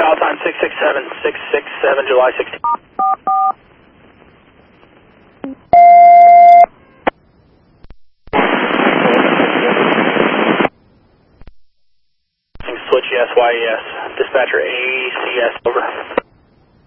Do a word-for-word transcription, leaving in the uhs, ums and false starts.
Dial time six six seven, six six seven, July sixteenth. Switch yes, Y E S. Dispatcher A C S, over.